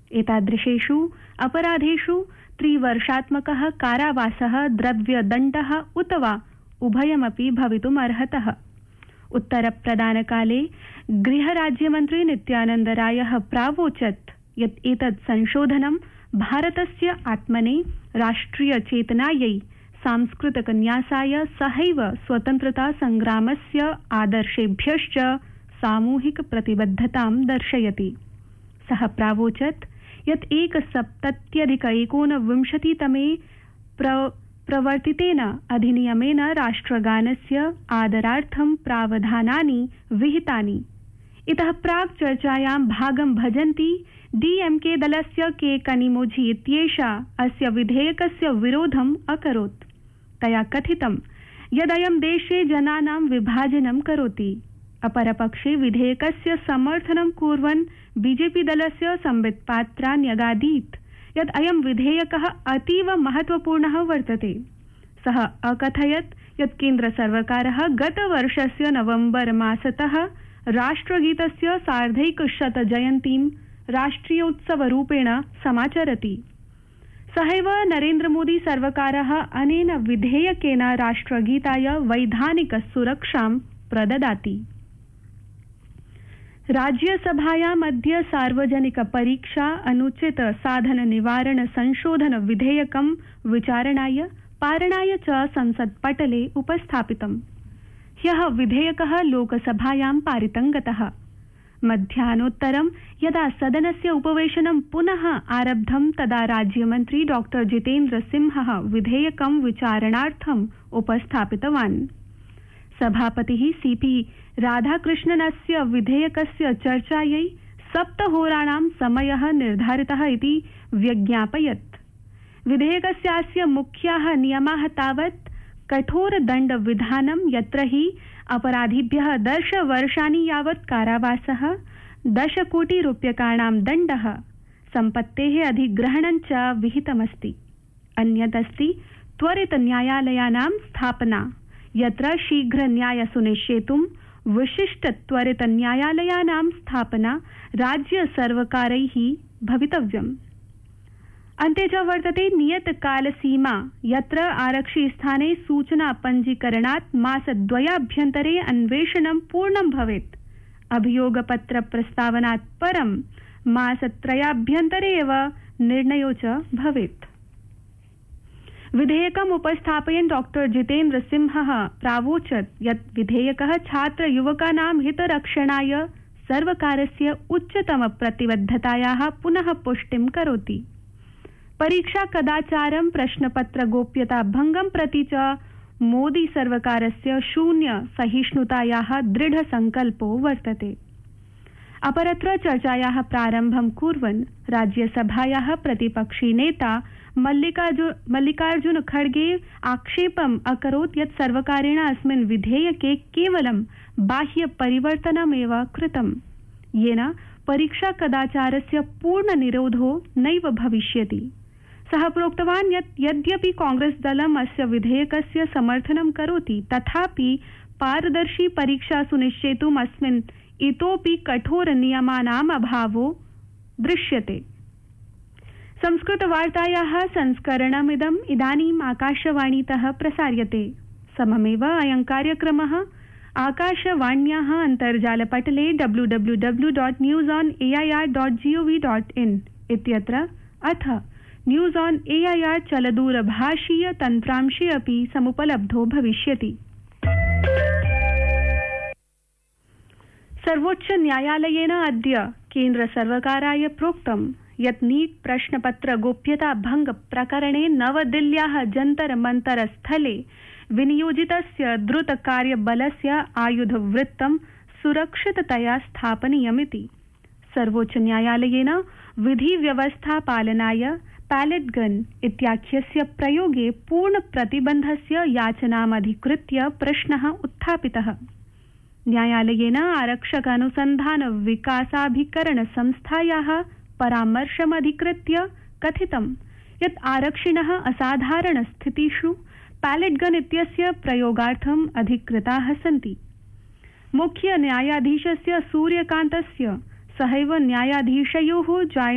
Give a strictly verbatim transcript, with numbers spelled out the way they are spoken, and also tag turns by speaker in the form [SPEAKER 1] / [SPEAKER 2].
[SPEAKER 1] एतादृशेषु अपराधेषु त्रिवर्षात्मकः कारावासः, द्रव्यदण्डः उत वा उभयमपि भवितुमर्हतः। उत्तरप्रदानकाले गृहराज्यमन्त्री नित्यानन्द रायः प्रावोचत् यत् एतत् संशोधनं भारतस्य आत्मने, राष्ट्रियचेतनायै, सांस्कृतिकन्यासाय सहैव स्वतन्त्रता संग्रामस्य आदर्शेभ्यश्च सामूहिक प्रतिबद्धतां दर्शयति। सः प्रावोचत् यत् एकसप्तत्यधिक एकोनविंशतितमे प्र प्रवर्तितेन अधिनियमेन राष्ट्रगानस्य आदरार्थं प्रावधानानि विहितानि। इतः प्राक् चर्चायां भागं भजन्ती डीएमके दलस्य के कनिमोझी इत्येषा अस्य विधेयकस्य विरोधम् अकरोत्। तया कथितं यदयं देशे जनानां विभाजनं करोति। अपरपक्षे विधेयकस्य समर्थनं कुर्वन् बीजेपी दलस्य संबित पात्रा न्यगादीत् यत् अयं विधेयकः अतीव महत्वपूर्णः वर्तते। सः अकथयत् यत् केन्द्रसर्वकारः गतवर्षस्य नवम्बर मासतः राष्ट्रगीतस्य सार्धैकशतजयन्तीं राष्ट्रियोत्सवरूपेण समाचरति। सहैव नरेन्द्रमोदी सर्वकारः अनेन विधेयकेन राष्ट्रगीताय वैधानिकसुरक्षां प्रददाति। राज्यसभायाम् अद्य सार्वजनिक परीक्षा अनुचित साधन निवारण संशोधन विधेयकं विचारणाय, पारणाय च संसत्पटले उपस्थापितम्। ह्यः विधेयकः लोकसभायां पारितं गतः। मध्याह्नोत्तरं यदा सदनस्य उपवेशनं पुनः आरब्धं तदा राज्यमन्त्री डॉक्टर जितेन्द्र सिंहः विधेयकं विचारणार्थम् उपस्थापितवान्। सभापतिः सीपी राधाकृष्णनस्य विधेयकस्य चर्चायै सप्तहोराणां समयः निर्धारितः इति व्यज्ञापयत्। विधेयकस्यास्य मुख्याः नियमाः तावत् कठोरदण्डविधानं, यत्र हि अपराधिभ्यः दशवर्षाणि यावत् कारावासः, दशकोटिरूप्यकाणां दण्डः, सम्पत्तेः अधिग्रहणं च विहितमस्ति। अन्यदस्ति त्वरितन्यायालयानां स्थापना, यत्र शीघ्रन्याय सुनिश्चेतुं विशिष्टत्वरितन्यायालयानां स्थापना राज्यसर्वकारैः भवितव्यम्। अन्ते च वर्तते नियतकालसीमा, यत्र आरक्षिस्थाने सूचना पञ्जीकरणात् मासद्वयाभ्यन्तरे अन्वेषणं पूर्णं भवेत्। अभियोगपत्र प्रस्तावनात् परं मासत्रयाभ्यन्तरे एव निर्णयो च भवेत्। विधेयकम् उपस्थापयन् डॉक्टर जितेन्द्र सिंहः प्रावोचत् यत् विधेयकः छात्र युवकानां हितरक्षणाय सर्वकारस्य उच्चतम प्रतिबद्धतायाः पुनः पुष्टिं करोति। परीक्षा कदाचारं, प्रश्नपत्र गोप्यता भंगं प्रति च मोदी सर्वकारस्य शून्य सहिष्णुतायाः दृढ़ संकल्पो वर्तते। अपरत्र चर्चायाः प्रारम्भं कुर्वन् राज्यसभायाः प्रतिपक्षी नेता मल्लिकार्जुन मल्लिकार्जुन खड़गे आक्षेपम् अकरोत् यत् सर्वकारेण अस्मिन् विधेयके केवलं बाह्य परिवर्तनमेव कृतम्, येन परीक्षा कदाचारस्य पूर्णनिरोधो नैव भविष्यति। सः प्रोक्तवान् यत् यद्यपि कांग्रेस दलम् अस्य विधेयकस्य समर्थनं करोति, तथापि पारदर्शी परीक्षा सुनिश्चेतुम् अस्मिन् इतोपि कठोर नियमानाम् अभावो दृश्यते। संस्कृतवार्तायाः संस्करणमिदम् इदानीम् आकाशवाणीतः प्रसार्यते। सममेव अयं कार्यक्रमः आकाशवाण्याः अन्तर्जालपटले W W W dot news on A I R dot ji O V dot in इत्यत्र अथ news on A I R चलदूरभाषीय तन्त्रांशे अपि समुपलब्धो भविष्यति। सर्वोच्च न्यायालयेन अद्य केन्द्र सर्वकाराय प्रोक्तं यत् नीट प्रश्नपत्र गोप्यता भंग प्रकरणे नवदिल्ल्याः जन्तर मंतर स्थले विनियोजितस्य द्रुत कार्यबलस्य आयुधवृत्तं सुरक्षिततया स्थापनीयमिति। सर्वोच्च न्यायालयेन विधि व्यवस्था पालनाय पैलेट गन इत्याख्यस्य प्रयोगे पूर्ण प्रतिबन्धस्य याचनामधिकृत्य प्रश्नः उत्थापितः। न्यायालयेन आरक्षक अनुसंधान विकासाभिकरण संस्थायाः परामर्शमधिकृत्य कथितं यत् आरक्षिणः असाधारण स्थितिषु पैलेट गन इत्यस्य प्रयोगार्थम् अधिकृताः सन्ति। मुख्य न्यायाधीशस्य सूर्यकान्तस्य सहैव न्यायाधीशयोः